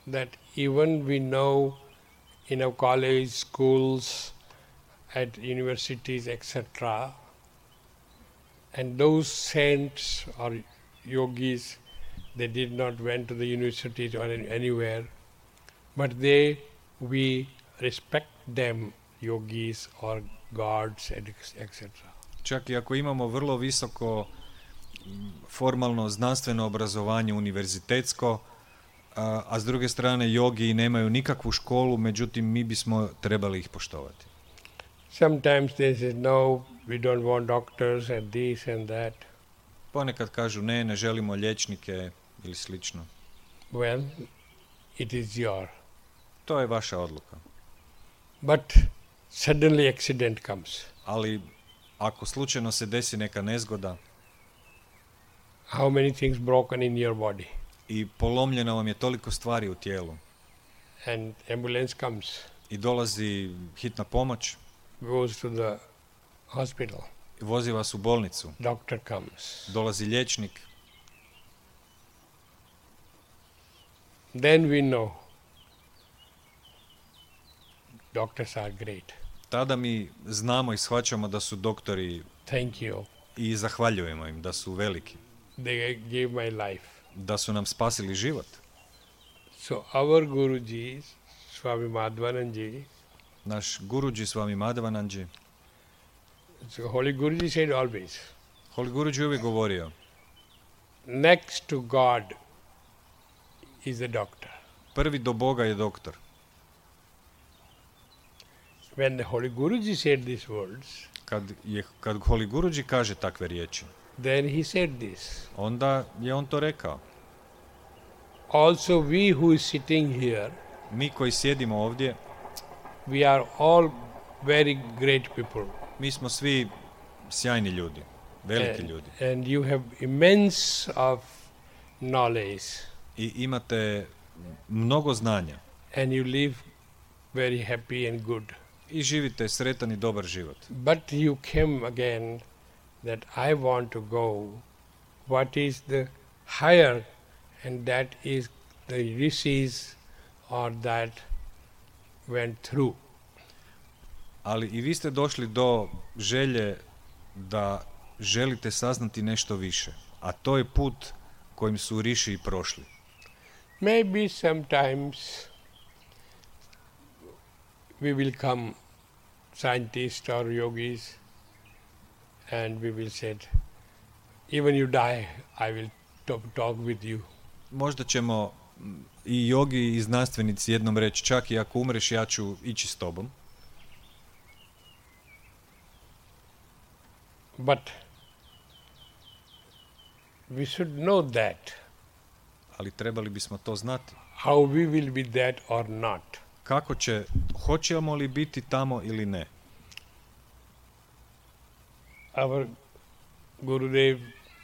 that even we know in our college, schools, at universities, etc., and those saints or yogis, they did not went to the universities or anywhere, but we respect them, yogis or gods, etc. Čak i ako imamo vrlo visoko formalno znanstveno obrazovanje univerzitetsko, a s druge strane jogi nemaju nikakvu školu, međutim mi bismo trebali ih poštovati. Sometimes they say, no, we don't want doctors and this and that. Ponekad kažu ne želimo liječnike ili slično. Well, it is your. To je vaša odluka. But suddenly accident comes. Ali ako slučajno se desi neka nezgoda, how many things broken in your body? I polomljeno vam je toliko stvari u tijelu. And ambulance comes. I dolazi hitna pomoć. Goes to the hospital. Vozi vas u bolnicu. Doctor comes. Dolazi liječnik. Then we know doctors are great. Tada mi znamo i shvaćamo da su doktori. Thank you. I zahvaljujemo im da su veliki. They gave my life. Da su nam spasili život. So our Guruji, Swami Madhvananji, naš Guruji Swami Madhvananji, so Holy Guruji said always, Holy Guruji uvijek govorio, next to God is the doctor. Prvi do Boga je doktor. When the Holy Guruji said these words, kad Holy Guruji kaže takve riječi, then he said this. Onda je on to rekao. Also we who is sitting here, mi koji sjedimo ovdje, we are all very great people. Mi smo svi sjajni ljudi, veliki ljudi. And you have immense of knowledge. I imate mnogo znanja. And you live very happy and good. I živite sretan i dobar život. But you came again that I want to go. What is the higher, and that is the rishis or that went through. Ali i vi ste došli do želje da želite saznati nešto više, a to je put kojim su riši prošli. Maybe sometimes we will come scientists or yogis and we will say, even you die, I will talk with you. Možda ćemo i jogi i znanstvenici jednom reći, čak i ako umreš ja ću ići s tobom. But we should know that. Ali trebali bismo to znati. How we will be that or not. Hoćemo li biti tamo ili ne? Our Gurudev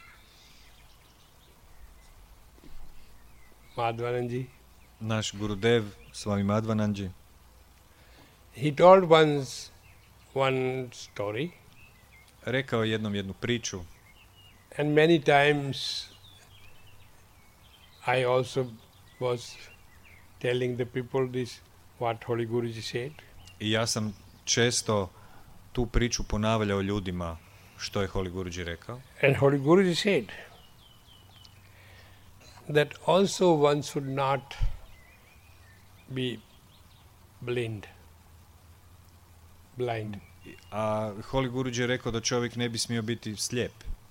Madhvananji, naš Gurudev Swami Madhvananji, he told once one story. Rekao jednu priču. And many times I also was telling the people this, what Holy Guruji said. I ja sam često tu priču ponavljao ljudima što je Holy Guruji rekao. And Holy Guruji said that also one should not be blind. A Holy Guruji je rekao da čovjek ne bi smio biti slijep.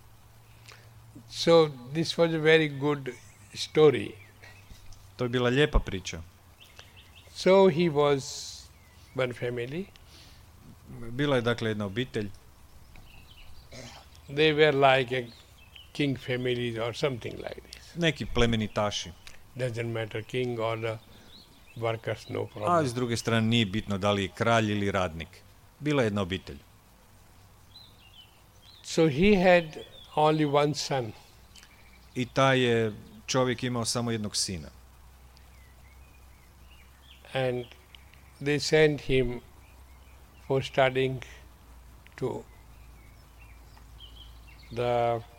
So this was a very good story. To je bila lijepa priča. So he was one family. Bila je dakle jedna obitelj. They were like a king family or something like this. Neki plemenitaši. Doesn't matter, king or the workers, no problem. A s druge strane nije bitno da li je kralj ili radnik. Bila je jedna obitelj. So he had only one son. I taj je čovjek imao samo jednog sina. And they sent him for studying to the